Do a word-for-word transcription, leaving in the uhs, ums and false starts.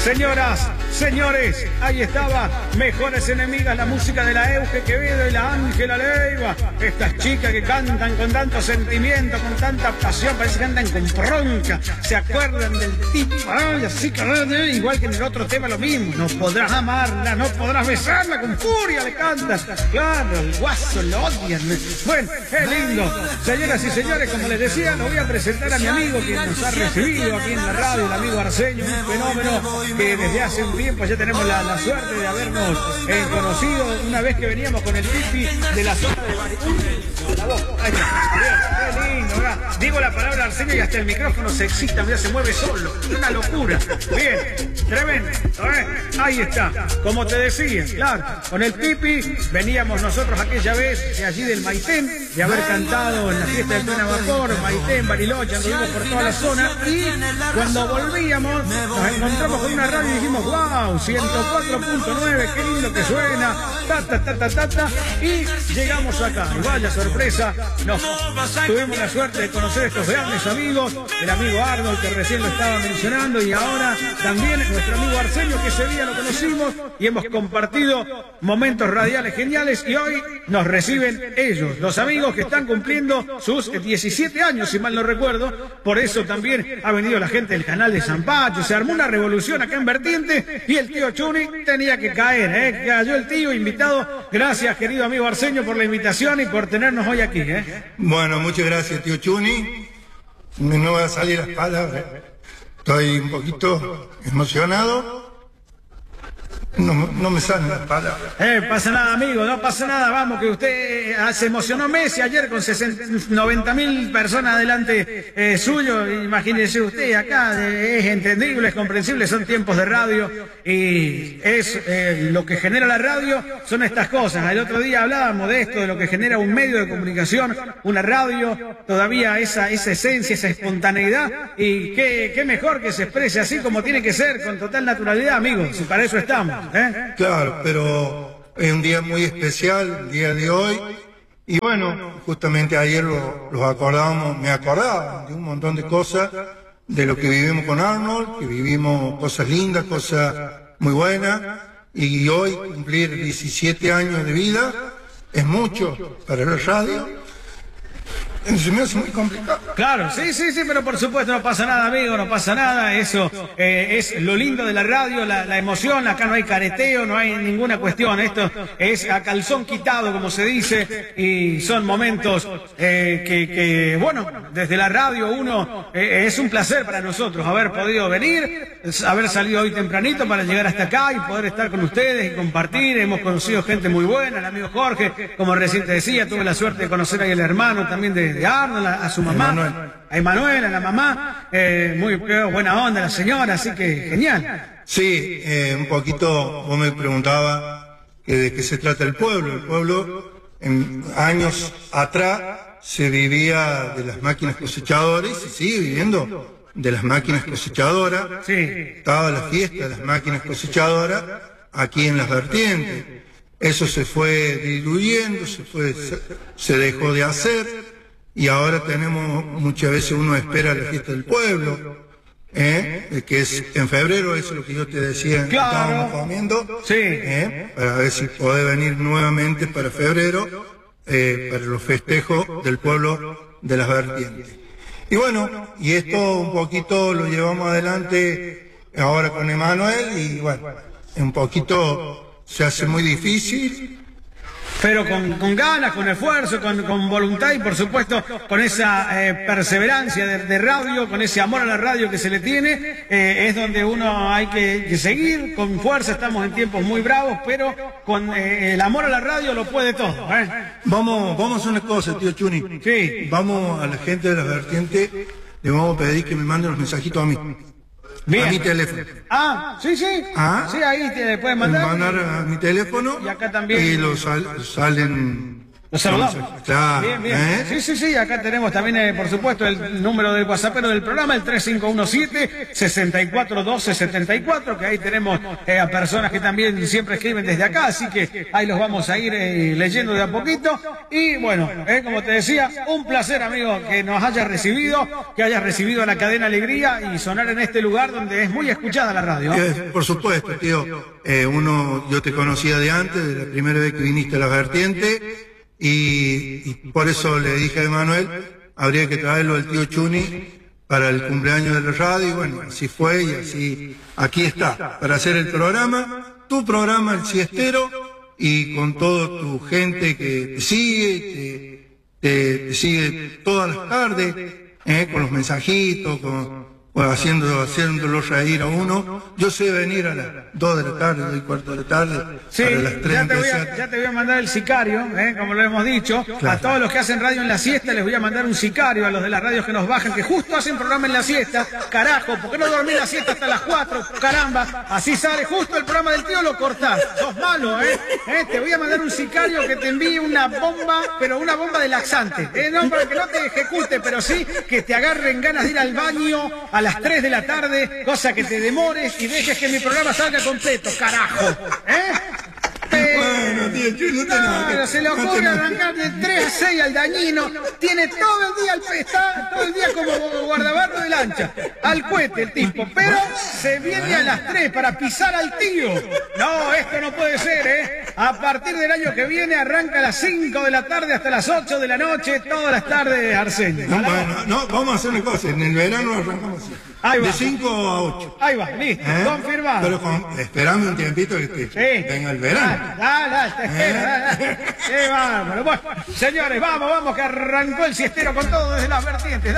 Señoras, señores, ahí estaba Mejores Enemigas, la música de la Euge Quevedo y la Ángela Leiva. Estas chicas que cantan con tanto sentimiento, con tanta pasión, parece que andan con bronca. Se acuerdan del tipo, ay, así que igual que en el otro tema lo mismo. No podrás amarla, no podrás besarla, con furia le cantan. Claro, el guaso lo odian. Bueno, qué lindo. Señoras y señores, como les decía, lo voy a presentar a mi amigo que nos ha recibido aquí en la radio, el amigo Arsenio, un fenómeno que desde hace un tiempo ya tenemos la, la suerte de habernos eh, conocido una vez que veníamos con el Pipi de la zona de Baricún. La voz, ahí está. Qué lindo, ¿verdad? Digo la palabra Arsenio y hasta el micrófono se excita, mira, se mueve solo. Una locura. Bien, tremendo. ¿Eh? Ahí está. Como te decía, claro, con el Pipi veníamos nosotros aquella vez de allí del Maitén, de haber cantado en la fiesta del Plena Vapor, Maitén, Bariloche, anduvimos por toda la zona y cuando volvíamos nos encontramos con una radio y dijimos, wow, ciento cuatro punto nueve, qué lindo que suena, ta, ta, ta, ta, ta, ta, y llegamos acá. Y vaya sorpresa, nos tuvimos la suerte de conocer a estos grandes amigos, el amigo Arnold, que recién lo estaba mencionando, y ahora también nuestro amigo Arsenio, que ese día lo conocimos y hemos compartido momentos radiales geniales, y hoy nos reciben ellos, los amigos que están cumpliendo sus diecisiete años, si mal no recuerdo. Por eso también ha venido la gente del canal de San Pacho, se armó una revolución acá en Vertiente y el tío Chuni tenía que caer, ¿eh? Cayó el tío invitado. Gracias, querido amigo Arsenio, por la invitación y por tenernos hoy aquí, ¿eh? Bueno, muchas gracias, tío Chuni. No va a salir las palabras. Estoy un poquito emocionado. No, no me salen las palabras. Eh, pasa nada, amigo, no pasa nada. Vamos, que usted eh, se emocionó Messi ayer con noventa mil personas delante eh, suyo. Imagínese usted acá, eh, es entendible, es comprensible, son tiempos de radio y es eh, lo que genera la radio, son estas cosas. El otro día hablábamos de esto, de lo que genera un medio de comunicación, una radio, todavía esa, esa esencia, esa espontaneidad, y qué, qué mejor que se exprese así como tiene que ser, con total naturalidad, amigos, y para eso estamos. ¿Eh? Claro, pero es un día muy especial, el día de hoy, y bueno, justamente ayer lo, los acordábamos, me acordaba de un montón de cosas, de lo que vivimos con Arnold, que vivimos cosas lindas, cosas muy buenas, y hoy cumplir diecisiete años de vida es mucho para la radio. Se me hace muy complicado. Claro, sí, sí, sí, pero por supuesto no pasa nada, amigo, no pasa nada. Eso eh, es lo lindo de la radio, la, la emoción. Acá no hay careteo, no hay ninguna cuestión. Esto es a calzón quitado, como se dice, y son momentos eh, que, que, bueno, desde la radio uno, eh, es un placer para nosotros haber podido venir, haber salido hoy tempranito para llegar hasta acá y poder estar con ustedes y compartir. Hemos conocido gente muy buena, el amigo Jorge, como recién te decía, tuve la suerte de conocer ahí al hermano también de de Arnold, a, a su mamá, Emanuel. a Emanuel, a la mamá, eh, muy buena onda la señora, así que genial. Sí, eh, un poquito, vos me preguntabas que de qué se trata el pueblo. El pueblo, en años atrás, se vivía de las máquinas cosechadoras y se sigue viviendo de las máquinas cosechadoras. Sí. Estaba la fiesta de las máquinas cosechadoras aquí en las vertientes. Eso se fue diluyendo, se, fue, se, se dejó de hacer. Y ahora tenemos, muchas veces uno espera la fiesta del pueblo, ¿eh? que es en febrero, eso es lo que yo te decía, claro. Estábamos comiendo, sí. ¿eh? para ver si podés venir nuevamente para febrero, eh, para los festejos del pueblo de las vertientes. Y bueno, y esto un poquito lo llevamos adelante ahora con Emanuel, y bueno, un poquito se hace muy difícil, pero con, con ganas, con esfuerzo, con, con voluntad y por supuesto con esa eh, perseverancia de, de radio, con ese amor a la radio que se le tiene, eh, es donde uno hay que, que seguir con fuerza. Estamos en tiempos muy bravos, pero con eh, el amor a la radio lo puede todo, ¿eh? Vamos, vamos a hacer una cosa, tío Chuni. Sí. Vamos a la gente de las vertientes, le vamos a pedir que me manden los mensajitos a mí. Bien. A mi teléfono. Ah, sí, sí. ¿Ah? Sí, ahí te pueden mandar. Mandar a mi teléfono. Y acá también. Y los sal, salen Los saludamos. Claro, bien, bien. ¿eh? Sí, sí, sí. Acá tenemos también, eh, por supuesto, el número del WhatsAppero del programa, el tres cinco uno siete, seis cuatro uno dos, siete cuatro, que ahí tenemos eh, a personas que también siempre escriben desde acá, así que ahí los vamos a ir eh, leyendo de a poquito. Y bueno, eh, como te decía, un placer, amigo, que nos hayas recibido, que hayas recibido la cadena Alegría y sonar en este lugar donde es muy escuchada la radio. Eh, por supuesto, tío. Eh, uno, yo te conocía de antes, de la primera vez que viniste a La Vertiente. Y, y por eso le dije a Emanuel, habría que traerlo al tío Chuni para el cumpleaños de la radio, y bueno, así fue, y así, aquí está, para hacer el programa, tu programa, El Siestero, y con toda tu gente que te sigue, te, te, te sigue todas las tardes, eh, con los mensajitos, con... Bueno, haciendo, haciéndolo reír a uno. Yo sé venir a las dos de la tarde, dos y cuarto de la tarde, sí, para las tres ya te, voy a, empezar. ya te voy a mandar el sicario, ¿eh? Como lo hemos dicho. Claro. A todos los que hacen radio en la siesta les voy a mandar un sicario, a los de las radios que nos bajan, que justo hacen programa en la siesta. Carajo, ¿por qué no dormí la siesta hasta las cuatro? Caramba, así sale justo el programa del tío, lo cortás. Sos malo, ¿eh? ¿eh? Te voy a mandar un sicario que te envíe una bomba, pero una bomba de laxante. ¿eh? No para que no te ejecute, pero sí que te agarren ganas de ir al baño a las tres de la tarde. Cosa que te demores y dejes que mi programa salga completo, carajo. ¿Eh? Pero, bueno, tío, no te no, enojes, se le no te ocurre enojes. arrancar de tres a seis al dañino. Tiene todo el día, está todo el día como guardabarro de lancha. Al cohete el tipo. Pero se viene a las tres para pisar al tío. No, esto no puede ser, ¿eh? A partir del año que viene arranca a las cinco de la tarde hasta las ocho de la noche, todas las tardes, Arsenio. No, bueno, no, vamos a hacer una cosa, en el verano arrancamos así. Ahí va. De cinco a ocho. Ahí va, listo, ¿Eh? confirmado. Pero con, esperame un tiempito que te, Sí. venga el verano. Dale, dale, te espero, dale, dale. Qué bárbaro. Bueno, señores, vamos, vamos, que arrancó el siestero con todo desde Las Vertientes.